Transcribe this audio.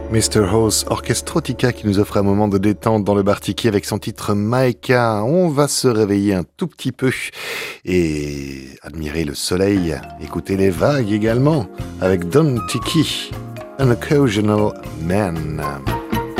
Mr. House Orchestrotica qui nous offre un moment de détente dans le bar Tiki avec son titre Maika. On va se réveiller un tout petit peu et admirer le soleil, écouter les vagues également avec Don Tiki, An Occasional Man.